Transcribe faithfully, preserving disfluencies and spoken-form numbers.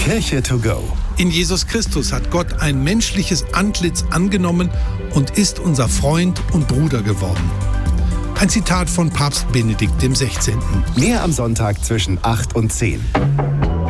Kirche to go. In Jesus Christus hat Gott ein menschliches Antlitz angenommen und ist unser Freund und Bruder geworden. Ein Zitat von Papst Benedikt der Sechzehnte. Mehr am Sonntag zwischen acht und zehn.